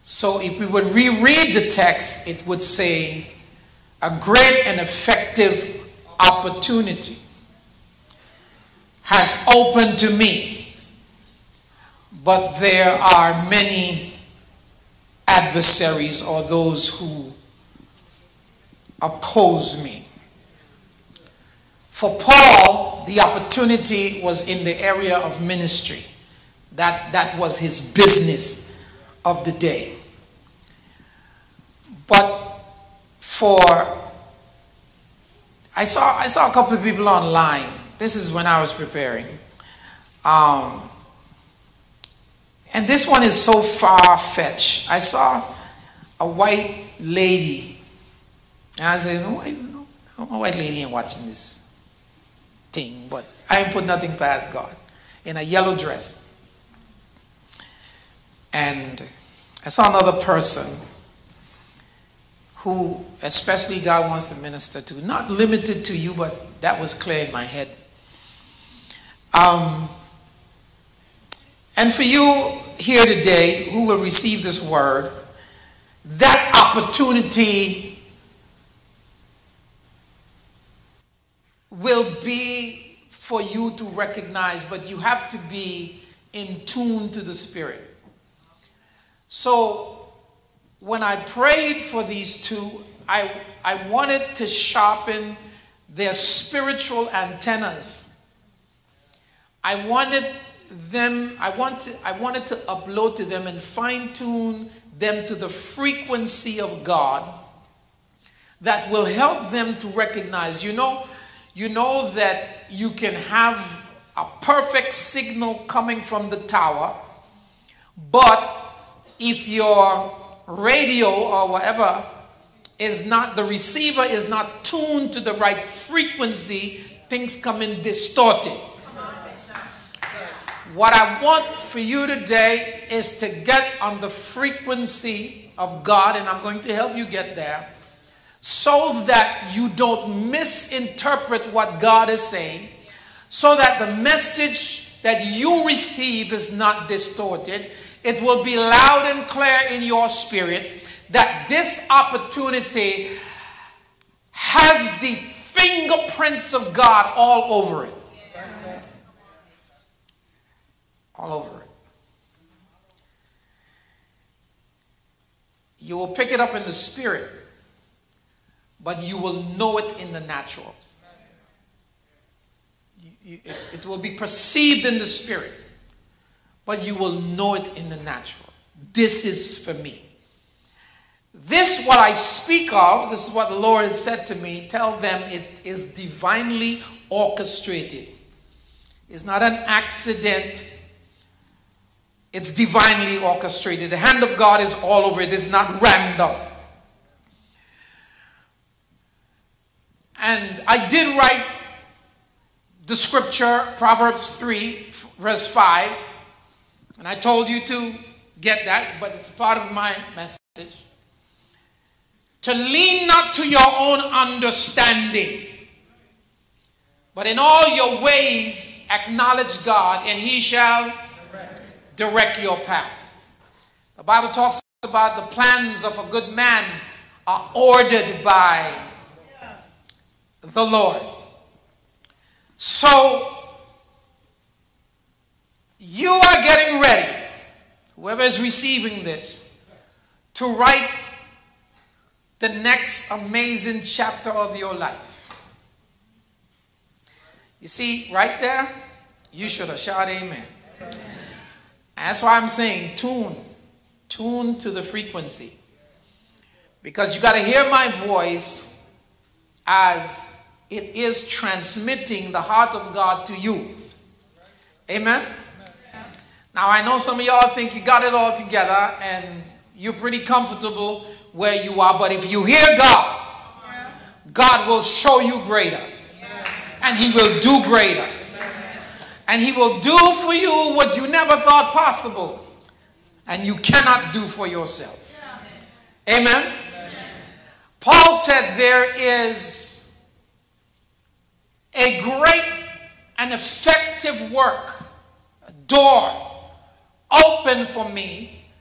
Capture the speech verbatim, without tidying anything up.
So if we would reread the text, it would say, a great and effective opportunity has opened to me, but there are many adversaries or those who oppose me. For Paul, the opportunity was in the area of ministry. That, that was his business of the day. But for, I saw, I saw a couple of people online. This is when I was preparing. Um, and this one is so far-fetched. I saw a white lady. And I said, no, I don't know, a white lady ain't watching this thing, but I ain't put nothing past God. In a yellow dress. And I saw another person who especially God wants to minister to. Not limited to you, but that was clear in my head. Um, and for you here today who will receive this word, that opportunity will be for you to recognize, but you have to be in tune to the Spirit. So when I prayed for these two, I, I wanted to sharpen their spiritual antennas. I wanted them, I, want to, I wanted to upload to them and fine-tune them to the frequency of God that will help them to recognize. You know, you know that you can have a perfect signal coming from the tower, but if your radio or whatever is not, the receiver is not tuned to the right frequency, things come in distorted. What I want for you today is to get on the frequency of God, and I'm going to help you get there, so that you don't misinterpret what God is saying, so that the message that you receive is not distorted. It will be loud and clear in your spirit that this opportunity has the fingerprints of God all over it. All over it. You will pick it up in the spirit, but you will know it in the natural. You, you, it, it will be perceived in the spirit, but you will know it in the natural. This is for me. This, what I speak of, this is what the Lord has said to me. Tell them it is divinely orchestrated. It's not an accident. It's divinely orchestrated. The hand of God is all over it. It's not random. And I did write the scripture, Proverbs three, verse five. And I told you to get that, but it's part of my message. To lean not to your own understanding, but in all your ways acknowledge God, and he shall direct your path. The Bible talks about the plans of a good man are ordered by the Lord. So you are getting ready, whoever is receiving this, to write the next amazing chapter of your life. You see, right there, you should have shouted amen. Amen. That's why I'm saying tune. Tune to the frequency. Because you got to hear my voice as it is transmitting the heart of God to you. Amen? Now, I know some of y'all think you got it all together and you're pretty comfortable where you are. But if you hear God, God will show you greater. And he will do greater. And he will do for you what you never thought possible. And you cannot do for yourself. Amen? Paul said there is a great and effective work, a door open for me